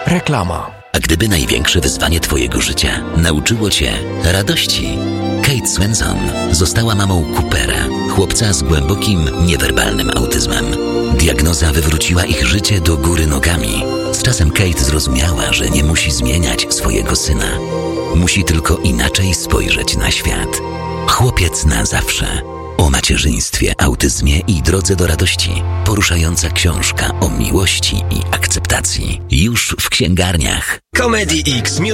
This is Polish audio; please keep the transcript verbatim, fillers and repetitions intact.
Reklama. A gdyby największe wyzwanie twojego życia nauczyło cię radości? Kate Swenson została mamą Coopera, chłopca z głębokim, niewerbalnym autyzmem. Diagnoza wywróciła ich życie do góry nogami. Z czasem Kate zrozumiała, że nie musi zmieniać swojego syna. Musi tylko inaczej spojrzeć na świat. Chłopiec na zawsze. O macierzyństwie, autyzmie i drodze do radości. Poruszająca książka o miłości i akceptacji. Już w księgarniach. Comedy X